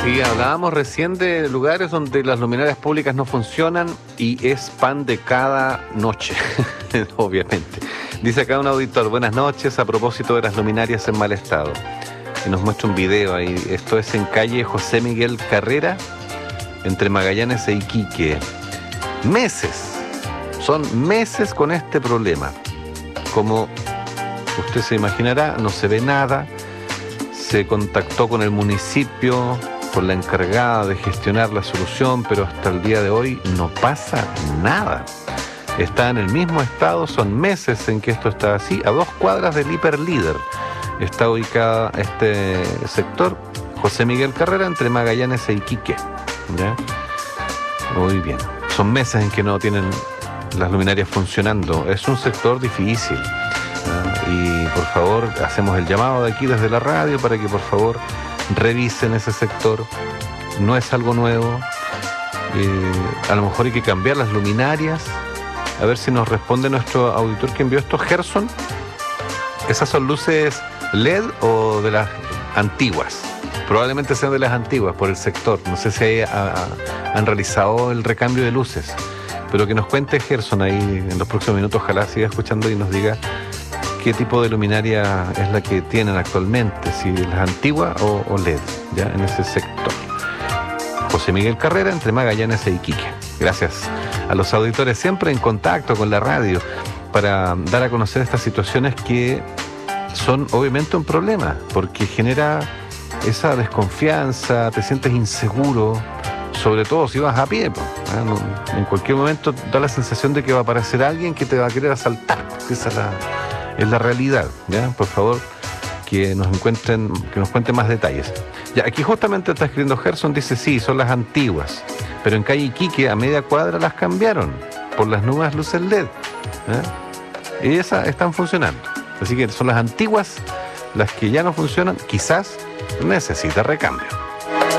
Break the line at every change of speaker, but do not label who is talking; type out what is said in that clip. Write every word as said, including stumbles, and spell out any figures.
Sí, hablábamos recién de lugares donde las luminarias públicas no funcionan y es pan de cada noche, obviamente. Dice acá un auditor, buenas noches, a propósito de las luminarias en mal estado. Y nos muestra un video ahí, esto es en calle José Miguel Carrera, entre Magallanes e Iquique. Meses, son meses con este problema. Como usted se imaginará, no se ve nada. Se contactó con el municipio, con la encargada de gestionar la solución, pero hasta el día de hoy no pasa nada. Está en el mismo estado, son meses en que esto está así, a dos cuadras del Hiperlíder. Está ubicada este sector, José Miguel Carrera, entre Magallanes e Iquique. ¿Ya? Muy bien. Son meses en que no tienen las luminarias funcionando. Es un sector difícil. ¿Ya? Y por favor, hacemos el llamado de aquí desde la radio para que por favor revisen ese sector. No es algo nuevo. Eh, a lo mejor hay que cambiar las luminarias. A ver si nos responde nuestro auditor que envió esto, Gerson. ¿Esas son luces L E D o de las antiguas? Probablemente sean de las antiguas por el sector. No sé si hay, a, a, han realizado el recambio de luces. Pero que nos cuente Gerson ahí en los próximos minutos. Ojalá siga escuchando y nos diga qué tipo de luminaria es la que tienen actualmente. Si las antiguas o, o L E D, ya en ese sector. José Miguel Carrera, entre Magallanes e Iquique. Gracias a los auditores siempre en contacto con la radio para dar a conocer estas situaciones que son obviamente un problema, porque genera esa desconfianza, te sientes inseguro, sobre todo si vas a pie. ¿eh? En cualquier momento da la sensación de que va a aparecer alguien que te va a querer asaltar. Esa es la, es la realidad. ¿ya? Por favor, que nos encuentren, que nos cuenten más detalles. Ya, aquí justamente está escribiendo Gerson, dice sí, son las antiguas, pero en calle Iquique a media cuadra las cambiaron por las nuevas luces L E D. ¿eh? Y esas están funcionando. Así que son las antiguas las que ya no funcionan, quizás necesita recambio.